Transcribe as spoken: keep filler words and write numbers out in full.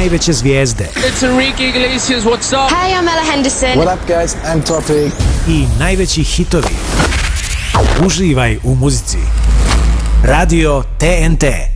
najveće zvijezde. It's Enrique Iglesias, what's up? Hey, I'm Ella Henderson. What up guys, I'm Topic. I najveći hitovi. Uživaj u muzici. Radio T N T.